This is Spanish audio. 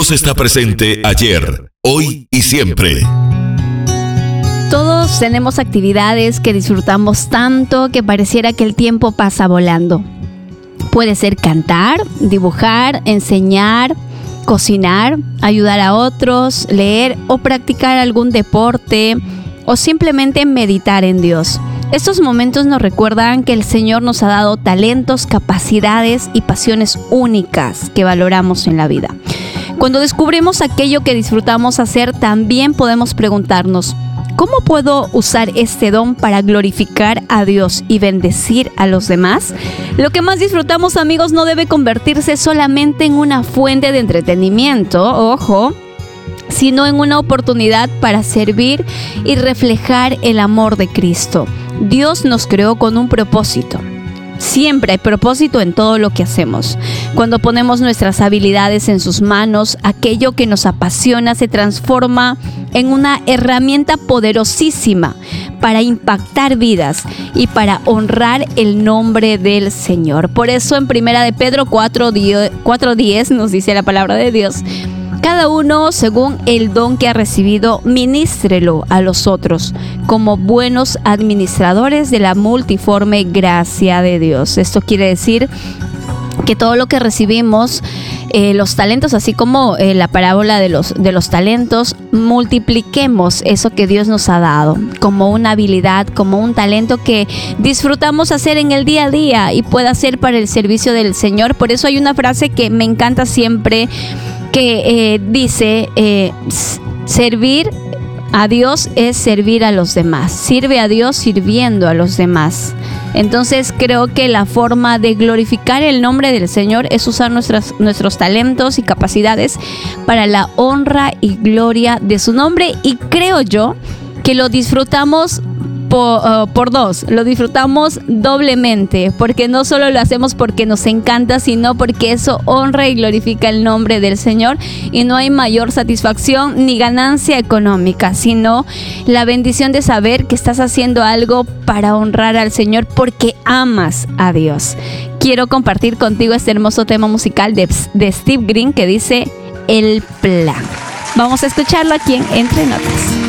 Dios está presente ayer, hoy y siempre. Todos tenemos actividades que disfrutamos tanto que pareciera que el tiempo pasa volando. Puede ser cantar, dibujar, enseñar, cocinar, ayudar a otros, leer o practicar algún deporte o simplemente meditar en Dios. Estos momentos nos recuerdan que el Señor nos ha dado talentos, capacidades y pasiones únicas que valoramos en la vida. Cuando descubrimos aquello que disfrutamos hacer, también podemos preguntarnos: ¿cómo puedo usar este don para glorificar a Dios y bendecir a los demás? Lo que más disfrutamos, amigos, no debe convertirse solamente en una fuente de entretenimiento, ojo, sino en una oportunidad para servir y reflejar el amor de Cristo. Dios nos creó con un propósito. Siempre hay propósito en todo lo que hacemos. Cuando ponemos nuestras habilidades en sus manos, aquello que nos apasiona se transforma en una herramienta poderosísima para impactar vidas y para honrar el nombre del Señor. Por eso en 1 de Pedro 4:10 nos dice la palabra de Dios: cada uno, según el don que ha recibido, ministrelo a los otros como buenos administradores de la multiforme gracia de Dios. Esto quiere decir que todo lo que recibimos, los talentos, así como la parábola de los talentos, multipliquemos eso que Dios nos ha dado como una habilidad, como un talento que disfrutamos hacer en el día a día y pueda ser para el servicio del Señor. Por eso hay una frase que me encanta siempre, que dice, servir a Dios es servir a los demás. Sirve a Dios sirviendo a los demás. Entonces creo que la forma de glorificar el nombre del Señor es usar nuestros talentos y capacidades para la honra y gloria de su nombre. Y creo yo que lo disfrutamos por dos, lo disfrutamos doblemente, porque no solo lo hacemos porque nos encanta, sino porque eso honra y glorifica el nombre del Señor, y no hay mayor satisfacción ni ganancia económica, sino la bendición de saber que estás haciendo algo para honrar al Señor porque amas a Dios. Quiero compartir contigo este hermoso tema musical de Steve Green que dice El Plan. Vamos a escucharlo aquí en Entre Notas.